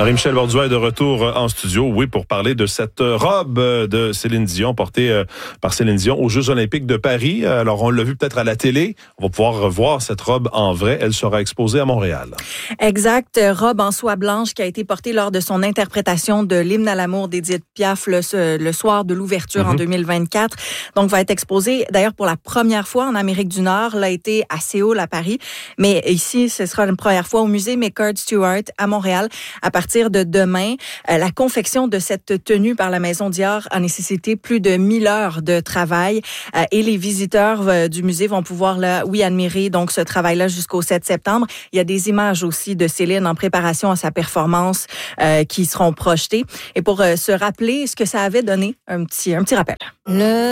Marie-Michel Borduas est de retour en studio, oui, pour parler de cette robe de Céline Dion, portée par Céline Dion aux Jeux olympiques de Paris. Alors, on l'a vu peut-être à la télé. On va pouvoir revoir cette robe en vrai. Elle sera exposée à Montréal. Exact. Robe en soie blanche qui a été portée lors de son interprétation de l'hymne à l'amour d'Édith Piaf le soir de l'ouverture en 2024. Donc, va être exposée, d'ailleurs, pour la première fois en Amérique du Nord. L'a été à Séoul, à Paris. Mais ici, ce sera la première fois au musée McCord Stewart à Montréal. À partir de demain, la confection de cette tenue par la Maison Dior a nécessité plus de 1000 heures de travail et les visiteurs du musée vont pouvoir admirer donc ce travail-là jusqu'au 7 septembre. Il y a des images aussi de Céline en préparation à sa performance qui seront projetées. Et pour se rappeler ce que ça avait donné, un petit rappel.